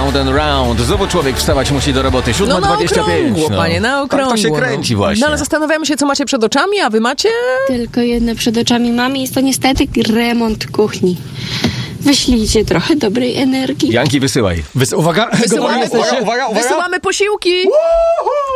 Round and round. Znowu człowiek wstawać musi do roboty. 7:25. No na okrągło, panie, na okrągło. Tak to się kręci właśnie. No ale zastanawiamy się, co macie przed oczami, a wy macie? Tylko jedno przed oczami mamy, jest to niestety remont kuchni. Wyślijcie trochę dobrej energii. Janki, wysyłaj. Wysyłamy posiłki.